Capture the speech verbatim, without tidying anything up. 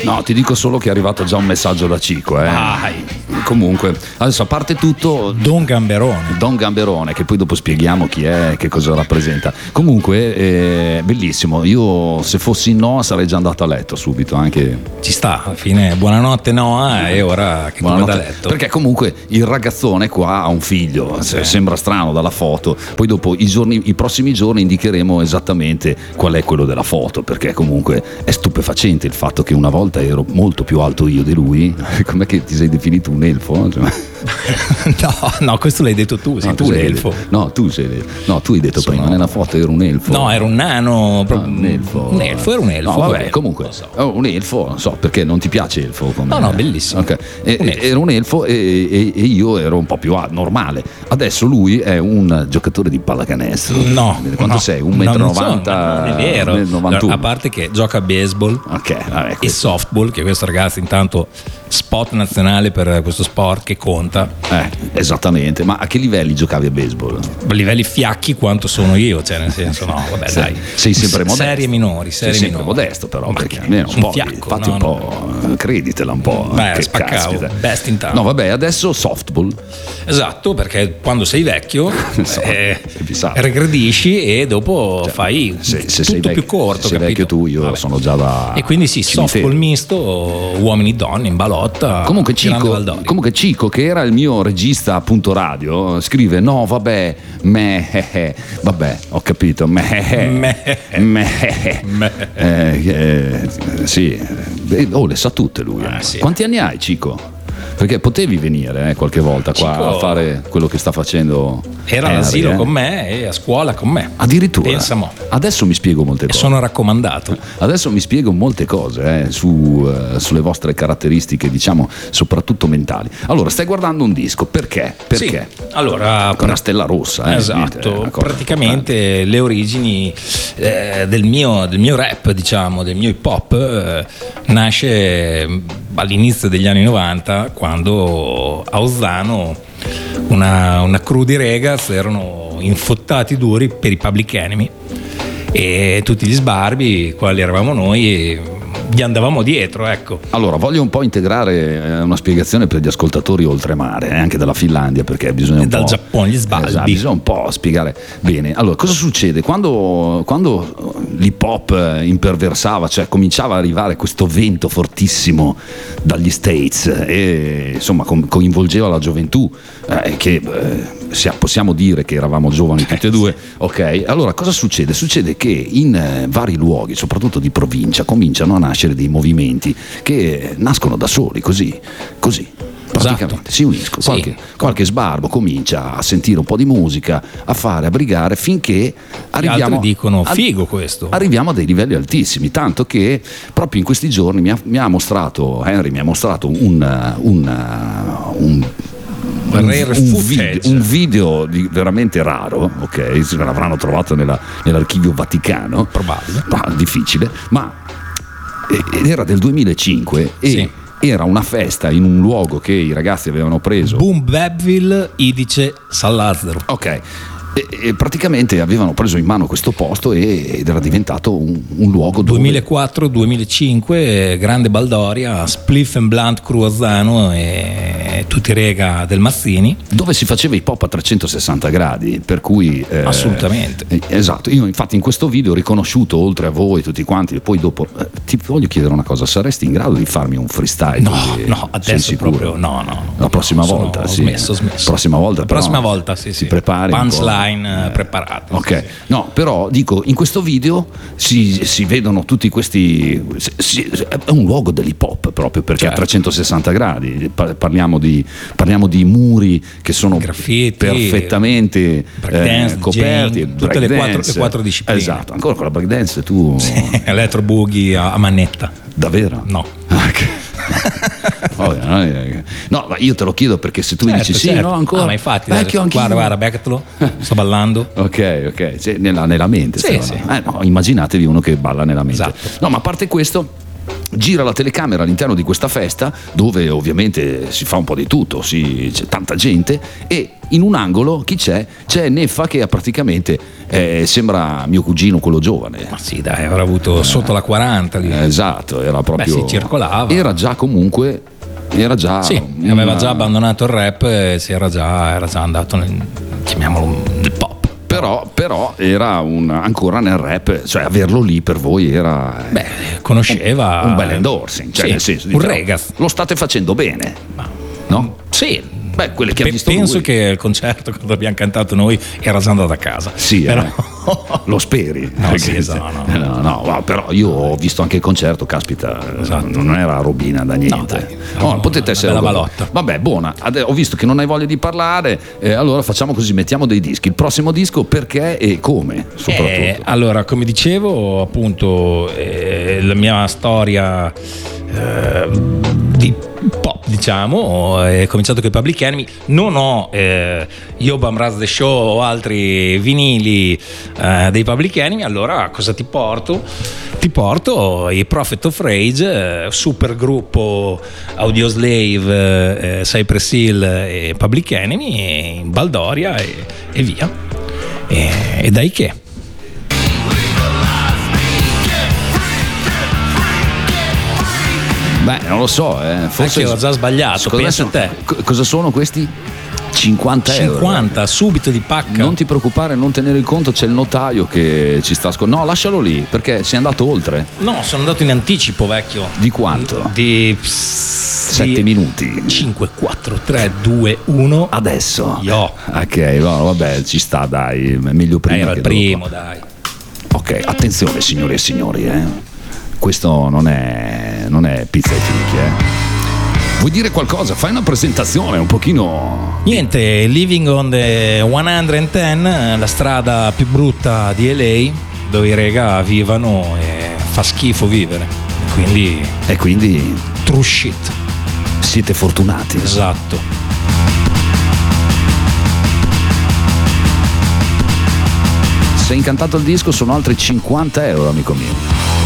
No, ti dico solo che è arrivato già un messaggio da Cico, eh. Vai. Comunque, adesso a parte tutto, Don Gamberone. Don Gamberone, che poi dopo spieghiamo chi è, che cosa rappresenta. Comunque, eh, bellissimo. Io se fossi Noah sarei già andato a letto subito, anche. Ci sta, alla fine buonanotte Noah e ora che tu vada a letto. Perché comunque il ragazzone qua ha un figlio, sì. Sembra strano dalla foto. Poi dopo i, giorni, i prossimi giorni indicheremo esattamente qual è quello della foto, perché comunque è stupefacente il fatto che una volta ero molto più alto io di lui. Com'è che ti sei definito un elfo? Cioè... no, no, questo l'hai detto tu, sei no, tu l'elfo. No, tu sei no, tu hai detto Sono... prima nella foto ero un elfo. No, era un nano, no, un elfo. Un elfo, era un elfo. No, vabbè, comunque so. oh, un elfo, non so perché non ti piace elfo come... No, no, bellissimo. Okay. E, un era un elfo e, e, e io ero un po' più alto, normale. Adesso lui è un giocatore di pallacanestro. No, quanto no, sei? un metro e novanta? Non è vero. novantuno. A parte che gioca a baseball, okay, vabbè, e softball, che questo ragazzo intanto spot nazionale per questo sport che conta. Eh, esattamente. Ma a che livelli giocavi a baseball? A livelli fiacchi quanto sono io, cioè nel senso no, vabbè sei, dai. Sei sempre modesto. Serie minori, serie sei minori. sempre modesto però, ma perché che, almeno un po', fiacco, fatti no, un po', no. creditela un po'. Beh, che spaccavo, caspita. best in town. No, vabbè, adesso softball. Esatto, perché quando sei vecchio so, eh, regredisci e dopo cioè, fai se, se tutto sei vecchio, più corto. Se sei capito? vecchio tu, io vabbè. sono già da E quindi sì, cimitero. softball misto, uomini donne in balotta. Comunque Cico, comunque Cico, che era il mio regista appunto radio, scrive no vabbè me eh, eh, vabbè ho capito me me, me, me. Eh, eh, sì oh le sa tutte lui ah, sì. Quanti anni hai Cico? Perché potevi venire eh, qualche volta qua Cico, a fare quello che sta facendo era Henry, all'asilo eh? con me e a scuola con me addirittura. Pensa mo. Adesso mi spiego molte e cose. Sono raccomandato. Adesso mi spiego molte cose eh, su, uh, sulle vostre caratteristiche, diciamo soprattutto mentali. Allora, stai guardando un disco, perché? Perché? Sì. Allora, con la stella rossa. Eh, esatto, praticamente importante. Le origini eh, del, mio, del mio rap, diciamo, del mio hip hop eh, nasce all'inizio degli anni novanta, quando a Ozzano una, una crew di regas erano infottati duri per i Public Enemy e tutti gli sbarbi, quali eravamo noi, gli andavamo dietro, ecco. Allora, voglio un po' integrare una spiegazione per gli ascoltatori oltremare, eh, anche dalla Finlandia, perché bisogna un e dal po'... Giappone, gli sbalbi. Esatto, bisogna un po' spiegare bene. Allora, cosa succede? Quando, quando l'hip hop imperversava, cioè cominciava ad arrivare questo vento fortissimo dagli States e insomma coinvolgeva la gioventù, eh, che eh, possiamo dire che eravamo giovani tutti e due, ok? Allora, cosa succede? Succede che in eh, vari luoghi, soprattutto di provincia, cominciano a nascere dei movimenti che nascono da soli, così, così praticamente esatto. Si uniscono, qualche, sì. qualche sbarbo comincia a sentire un po' di musica, a fare, a brigare, finché arriviamo, altri dicono figo questo, arriviamo a dei livelli altissimi, tanto che proprio in questi giorni mi ha, mi ha mostrato Henry mi ha mostrato un, un, un Un, un, video, un video di veramente raro, ok? Se l'avranno trovato nella, nell'archivio Vaticano, probabile, ma difficile, ma era del duemilacinque e sì. Era una festa in un luogo che i ragazzi avevano preso, Boom Bapville, Idice, San Lazzaro. Ok. E, e praticamente avevano preso in mano questo posto e, ed era diventato un, un luogo dove... duemilaquattro duemilacinque, grande baldoria, Spliff and Blunt Crew Ozzano e tutti i rega del Mazzini, dove si faceva hip hop a trecentosessanta gradi, per cui eh, assolutamente eh, esatto. Io infatti in questo video ho riconosciuto, oltre a voi tutti quanti, poi dopo eh, ti voglio chiedere una cosa: saresti in grado di farmi un freestyle? No, no, adesso proprio no, no, la prossima no, volta sono, sì. ho smesso, ho smesso. Prossima volta, la però, prossima volta sì, si sì. prepari punchline eh, preparate. Ok, sì. No, però dico, in questo video si, si vedono tutti questi, si, è un luogo dell'hip hop proprio perché certo. A trecentosessanta gradi parliamo di, parliamo di muri che sono graffiti, perfettamente breakdance, eh, coperti, jam, tutte le quattro, le quattro discipline. Esatto, ancora con la breakdance tu sì, electro boogie a, a manetta. Davvero? No. Okay. Oh, no, ma io te lo chiedo perché se tu certo, mi dici certo. sì, no, ancora. Ah, ma infatti, vecchio, adesso, guarda, guarda, beccatelo, sto ballando. Ok, ok, cioè, nella, nella mente. Sì, sì. sì. Eh, no, immaginatevi uno che balla nella mente. Esatto. No, ma a parte questo, gira la telecamera all'interno di questa festa dove ovviamente si fa un po' di tutto, si, c'è tanta gente, e in un angolo chi c'è? C'è Neffa che praticamente eh, sembra mio cugino, quello giovane. Ma sì, dai, avrà avuto eh, sotto la quaranta lì. Esatto, era proprio. Beh, si circolava. Era già comunque. Era già. Sì, una... aveva già abbandonato il rap e si era già, era già andato nel, chiamiamolo, nel pop. Però, però era un, ancora nel rap, cioè averlo lì per voi era. Beh, conosceva. Un, un bel endorsing, cioè sì, nel senso, un regaz. Lo state facendo bene, no? Sì. Beh, quelle che ha visto penso lui. che il concerto quando abbiamo cantato noi era già andato a casa. Sì, però... eh. Lo speri. No, sì, esatto, no. No, no, no, però io ho visto anche il concerto, caspita, esatto. Non era robina da niente. No, dai, no, no, potete essere bella balotta. Vabbè, buona. Adesso ho visto che non hai voglia di parlare, eh, allora facciamo così, mettiamo dei dischi. Il prossimo disco perché e come, soprattutto. Eh, allora, come dicevo, appunto, eh, la mia storia eh, di pop, diciamo, è cominciato con i Public Enemy. Non ho eh, Yo Bam Raz The Show o altri vinili eh, dei Public Enemy. Allora cosa ti porto? Ti porto i Prophet of Rage, eh, super gruppo Audioslave, eh, Cypress Hill e Public Enemy in Baldoria e, e via. E, e dai che? Beh, non lo so, eh. Forse ho già sbagliato, pensa a te. Cosa sono questi? cinquanta euro. cinquanta, subito di pacca. Non ti preoccupare, non tenere il conto, c'è il notaio che ci sta ascoltando. No, lascialo lì, perché sei andato oltre. No, sono andato in anticipo, vecchio. Di quanto? Di sette minuti. cinque, quattro, tre, due, uno. Adesso. Io. Ok, no, vabbè, ci sta, dai. Meglio prima. Era che il primo, dopo. dai. Ok, attenzione, signore e signori, eh. Questo non è, non è pizza e fichi, eh. Vuoi dire qualcosa? Fai una presentazione un pochino. Niente, Living on the centodieci, la strada più brutta di L A, dove i rega vivono e fa schifo vivere. Quindi. E quindi. True shit. Siete fortunati. Esatto. Se hai incantato il disco sono altri cinquanta euro, amico mio.